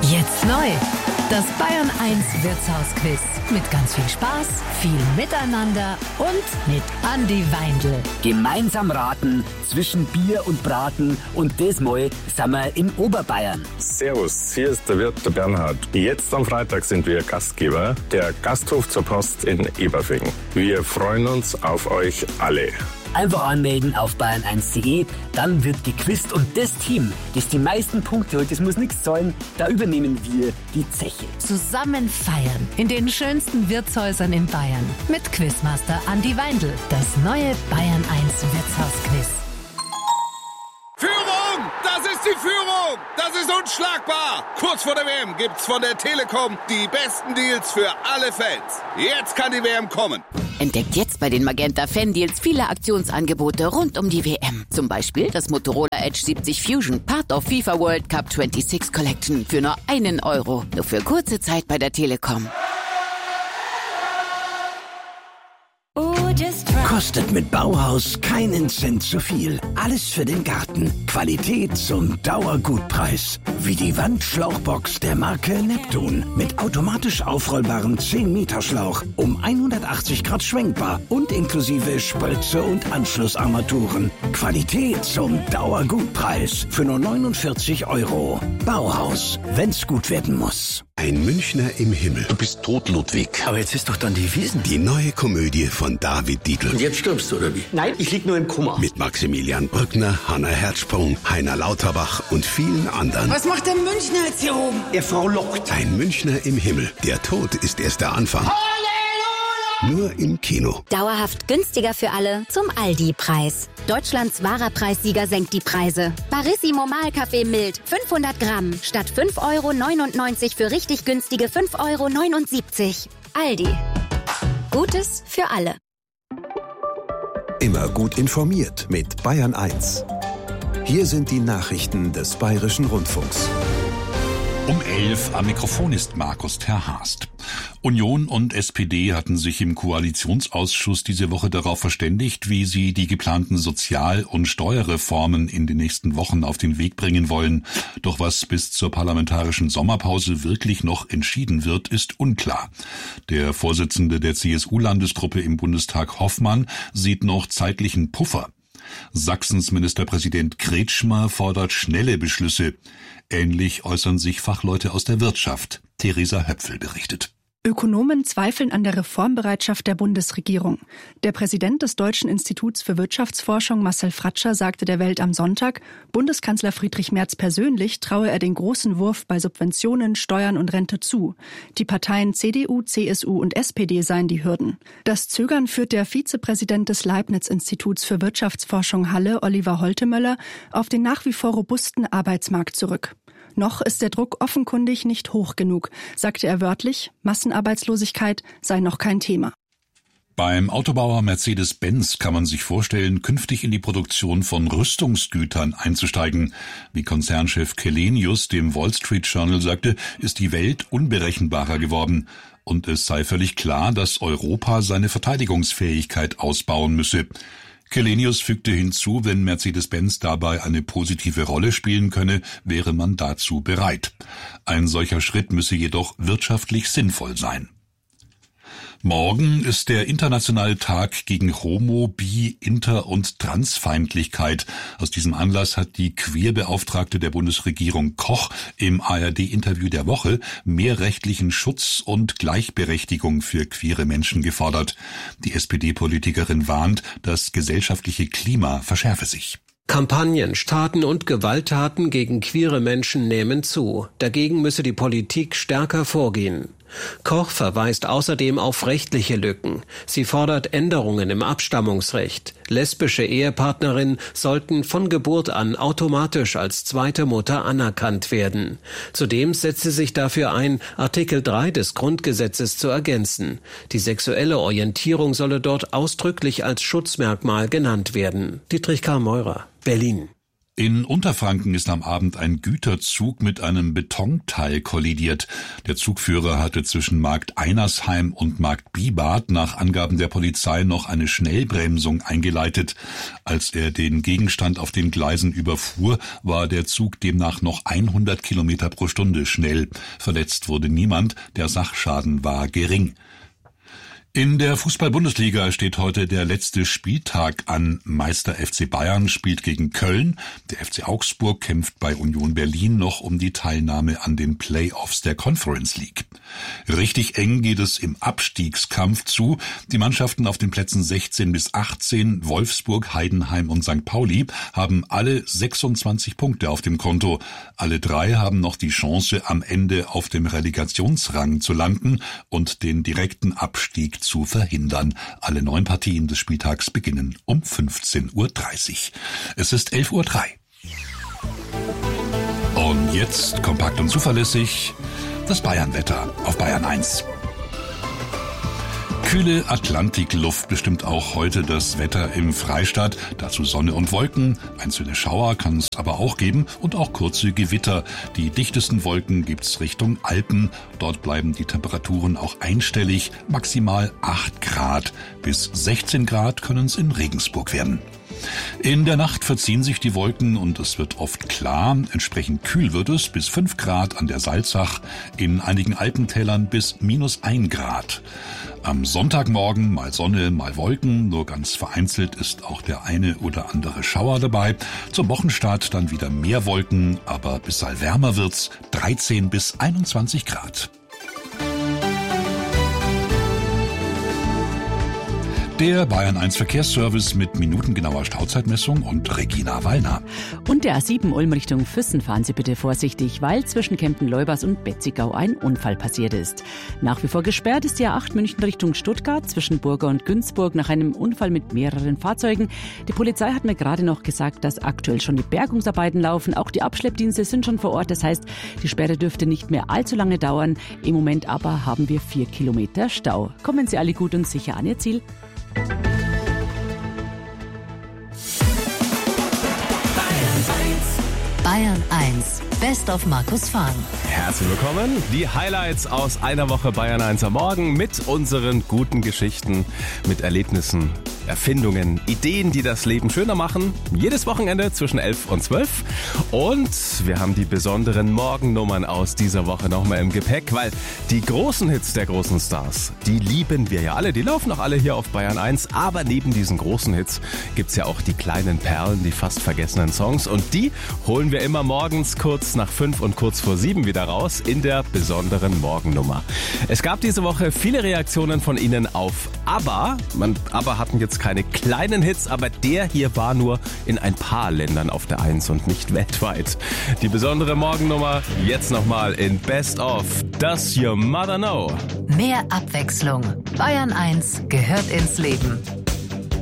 Jetzt neu. Das Bayern 1 Wirtshausquiz. Mit ganz viel Spaß, viel Miteinander und mit Andi Weindl. Gemeinsam raten zwischen Bier und Braten und diesmal sind wir in Oberbayern. Servus, hier ist der Wirt, der Bernhard. Jetzt am Freitag sind wir Gastgeber, der Gasthof zur Post in Eberfing. Wir freuen uns auf euch alle. Einfach anmelden auf bayern1.de, dann wird gequizt und das Team, das die meisten Punkte holt, das muss nichts zahlen, da übernehmen wir die Zeche. Zusammen feiern in den schönsten Wirtshäusern in Bayern mit Quizmaster Andi Weindl. Das neue Bayern 1 Wirtshausquiz. Führung! Das ist die Führung! Das ist unschlagbar! Kurz vor der WM gibt's von der Telekom die besten Deals für alle Fans. Jetzt kann die WM kommen. Entdeckt jetzt bei den Magenta Fan-Deals viele Aktionsangebote rund um die WM. Zum Beispiel das Motorola Edge 70 Fusion, Part of FIFA World Cup 26 Collection für nur €1. Nur für kurze Zeit bei der Telekom. Kostet mit Bauhaus keinen Cent zu viel. Alles für den Garten. Qualität zum Dauergutpreis. Wie die Wandschlauchbox der Marke Neptun. Mit automatisch aufrollbarem 10-Meter-Schlauch. Um 180 Grad schwenkbar. Und inklusive Spritze und Anschlussarmaturen. Qualität zum Dauergutpreis. Für nur €49. Bauhaus. Wenn's gut werden muss. Ein Münchner im Himmel. Du bist tot, Ludwig. Aber jetzt ist doch dann die Wiesn. Die neue Komödie von David Dietl. Und jetzt stirbst du, oder wie? Nein, ich lieg nur im Koma. Mit Maximilian Brückner, Hanna Herzsprung, Heiner Lauterbach und vielen anderen. Was macht der Münchner jetzt hier oben? Er frohlockt. Ein Münchner im Himmel. Der Tod ist erst der Anfang. Halleluja! Nur im Kino. Dauerhaft günstiger für alle zum Aldi-Preis. Deutschlands wahrer Preissieger senkt die Preise. Barissimo Mahlkaffee mild 500 Gramm statt €5,99 für richtig günstige €5,79. Aldi. Gutes für alle. Immer gut informiert mit Bayern 1. Hier sind die Nachrichten des Bayerischen Rundfunks. Um 11 am Mikrofon ist Markus Terhast. Union und SPD hatten sich im Koalitionsausschuss diese Woche darauf verständigt, wie sie die geplanten Sozial- und Steuerreformen in den nächsten Wochen auf den Weg bringen wollen. Doch was bis zur parlamentarischen Sommerpause wirklich noch entschieden wird, ist unklar. Der Vorsitzende der CSU-Landesgruppe im Bundestag, Hoffmann, sieht noch zeitlichen Puffer. Sachsens Ministerpräsident Kretschmer fordert schnelle Beschlüsse. Ähnlich äußern sich Fachleute aus der Wirtschaft. Theresa Höpfel berichtet. Ökonomen zweifeln an der Reformbereitschaft der Bundesregierung. Der Präsident des Deutschen Instituts für Wirtschaftsforschung, Marcel Fratscher, sagte der Welt am Sonntag, Bundeskanzler Friedrich Merz persönlich traue er den großen Wurf bei Subventionen, Steuern und Rente zu. Die Parteien CDU, CSU und SPD seien die Hürden. Das Zögern führt der Vizepräsident des Leibniz-Instituts für Wirtschaftsforschung Halle, Oliver Holtemöller, auf den nach wie vor robusten Arbeitsmarkt zurück. Noch ist der Druck offenkundig nicht hoch genug, sagte er wörtlich, Massenarbeitslosigkeit sei noch kein Thema. Beim Autobauer Mercedes-Benz kann man sich vorstellen, künftig in die Produktion von Rüstungsgütern einzusteigen. Wie Konzernchef Källenius dem Wall Street Journal sagte, ist die Welt unberechenbarer geworden. Und es sei völlig klar, dass Europa seine Verteidigungsfähigkeit ausbauen müsse. Källenius fügte hinzu, wenn Mercedes-Benz dabei eine positive Rolle spielen könne, wäre man dazu bereit. Ein solcher Schritt müsse jedoch wirtschaftlich sinnvoll sein. Morgen ist der internationale Tag gegen Homo-, Bi-, Inter- und Transfeindlichkeit. Aus diesem Anlass hat die Queerbeauftragte der Bundesregierung Koch im ARD-Interview der Woche mehr rechtlichen Schutz und Gleichberechtigung für queere Menschen gefordert. Die SPD-Politikerin warnt, das gesellschaftliche Klima verschärfe sich. Kampagnen, Taten und Gewalttaten gegen queere Menschen nehmen zu. Dagegen müsse die Politik stärker vorgehen. Koch verweist außerdem auf rechtliche Lücken. Sie fordert Änderungen im Abstammungsrecht. Lesbische Ehepartnerinnen sollten von Geburt an automatisch als zweite Mutter anerkannt werden. Zudem setzt sie sich dafür ein, Artikel 3 des Grundgesetzes zu ergänzen. Die sexuelle Orientierung solle dort ausdrücklich als Schutzmerkmal genannt werden. Dietrich Karl Meurer, Berlin. In Unterfranken ist am Abend ein Güterzug mit einem Betonteil kollidiert. Der Zugführer hatte zwischen Markt Einersheim und Markt Bibart nach Angaben der Polizei noch eine Schnellbremsung eingeleitet. Als er den Gegenstand auf den Gleisen überfuhr, war der Zug demnach noch 100 Kilometer pro Stunde schnell. Verletzt wurde niemand, der Sachschaden war gering. In der Fußball-Bundesliga steht heute der letzte Spieltag an. Meister FC Bayern spielt gegen Köln. Der FC Augsburg kämpft bei Union Berlin noch um die Teilnahme an den Playoffs der Conference League. Richtig eng geht es im Abstiegskampf zu. Die Mannschaften auf den Plätzen 16 bis 18, Wolfsburg, Heidenheim und St. Pauli, haben alle 26 Punkte auf dem Konto. Alle drei haben noch die Chance, am Ende auf dem Relegationsrang zu landen und den direkten Abstieg zu verhindern. Alle 9 Partien des Spieltags beginnen um 15.30 Uhr. Es ist 11.03 Uhr. Und jetzt kompakt und zuverlässig das Bayern-Wetter auf Bayern 1. Kühle Atlantikluft bestimmt auch heute das Wetter im Freistaat. Dazu Sonne und Wolken. Einzelne Schauer kann es aber auch geben und auch kurze Gewitter. Die dichtesten Wolken gibt's Richtung Alpen. Dort bleiben die Temperaturen auch einstellig. Maximal 8 Grad. Bis 16 Grad können es in Regensburg werden. In der Nacht verziehen sich die Wolken und es wird oft klar. Entsprechend kühl wird es bis 5 Grad an der Salzach. In einigen Alpentälern bis -1 Grad. Am Sonntagmorgen mal Sonne, mal Wolken, nur ganz vereinzelt ist auch der eine oder andere Schauer dabei. Zum Wochenstart dann wieder mehr Wolken, aber bis wärmer wird's, 13 bis 21 Grad. Der Bayern 1 Verkehrsservice mit minutengenauer Stauzeitmessung und Regina Wallner. Und der A7 Ulm Richtung Füssen fahren Sie bitte vorsichtig, weil zwischen Kempten-Leubers und Betzigau ein Unfall passiert ist. Nach wie vor gesperrt ist die A8 München Richtung Stuttgart zwischen Burger und Günzburg nach einem Unfall mit mehreren Fahrzeugen. Die Polizei hat mir gerade noch gesagt, dass aktuell schon die Bergungsarbeiten laufen. Auch die Abschleppdienste sind schon vor Ort. Das heißt, die Sperre dürfte nicht mehr allzu lange dauern. Im Moment aber haben wir 4 Kilometer Stau. Kommen Sie alle gut und sicher an Ihr Ziel. Bayern 1, Best of Markus Fahn. Herzlich willkommen. Die Highlights aus einer Woche Bayern 1 am Morgen mit unseren guten Geschichten, mit Erlebnissen, Erfindungen, Ideen, die das Leben schöner machen. Jedes Wochenende zwischen 11 und 12. Und wir haben die besonderen Morgennummern aus dieser Woche nochmal im Gepäck, weil die großen Hits der großen Stars, die lieben wir ja alle. Die laufen auch alle hier auf Bayern 1. Aber neben diesen großen Hits gibt's ja auch die kleinen Perlen, die fast vergessenen Songs. Und die holen wir immer morgens kurz nach 5 und kurz vor 7 wieder raus in der besonderen Morgennummer. Es gab diese Woche viele Reaktionen von Ihnen auf ABBA. ABBA hatten jetzt keine kleinen Hits, aber der hier war nur in ein paar Ländern auf der 1 und nicht weltweit. Die besondere Morgennummer jetzt nochmal in Best of. Does Your Mother Know? Mehr Abwechslung. Bayern 1 gehört ins Leben.